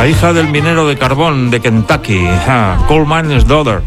La hija del minero de carbón de Kentucky, Coal Miner's Daughter.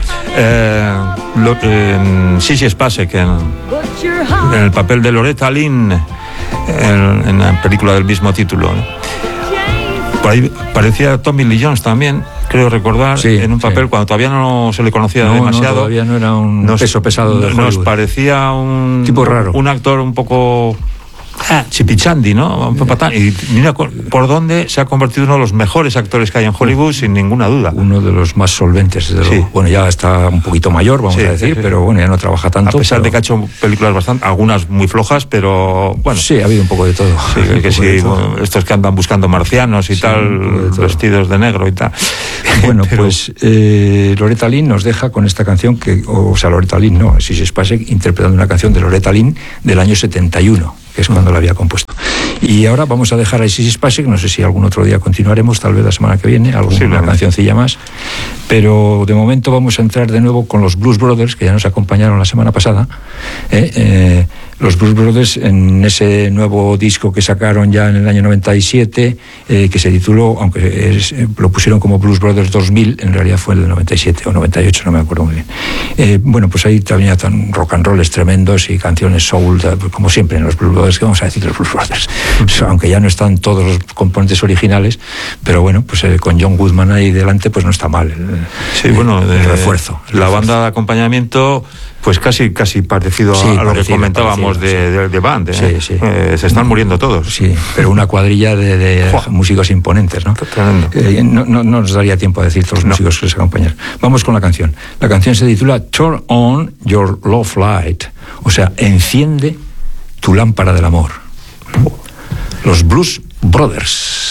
Sissy Spacek en el papel de Loretta Lynn en la película del mismo título. Por ahí parecía Tommy Lee Jones también, creo recordar, en un papel cuando todavía no se le conocía demasiado. Todavía no era un peso pesado de Hollywood. Nos parecía un tipo raro, un actor un poco chipichandi, ¿no? Y mira por dónde se ha convertido uno de los mejores actores que hay en Hollywood, sin ninguna duda. Uno de los más solventes, desde luego. Bueno, ya está un poquito mayor, vamos a decir, pero bueno, ya no trabaja tanto. A pesar de que ha hecho películas bastante, algunas muy flojas, pero bueno. Sí, ha habido un poco de todo. Estos que andan buscando marcianos y tal, vestidos de negro y tal. Bueno, pues Loretta Lynn nos deja con esta canción Loretta Lynn, no, Sissy Spacek interpretando una canción de Loretta Lynn del año 71. Que es cuando la había compuesto. Y ahora vamos a dejar a Sissy Spacek, no sé si algún otro día continuaremos, tal vez la semana que viene, alguna cancioncilla más, pero de momento vamos a entrar de nuevo con los Blues Brothers, que ya nos acompañaron la semana pasada. Los Blues Brothers en ese nuevo disco que sacaron ya en el año 97, que se tituló, aunque lo pusieron como Blues Brothers 2000, en realidad fue el del 97 o 98, no me acuerdo muy bien. Bueno, pues ahí también están rock and rolls tremendos y canciones soul, como siempre en los Blues Brothers, que vamos a decir los Blues Brothers, aunque ya no están todos los componentes originales, pero bueno, pues con John Goodman ahí delante, pues no está mal el refuerzo. La banda de acompañamiento, pues casi parecido a lo que comentábamos de Band. Se están muriendo todos. Sí, pero una cuadrilla de músicos imponentes, ¿no? No nos daría tiempo a decir todos los músicos que les acompañan. Vamos con la canción. La canción se titula Turn on Your Love Light, o sea, enciende tu lámpara del amor. Los Blues Brothers.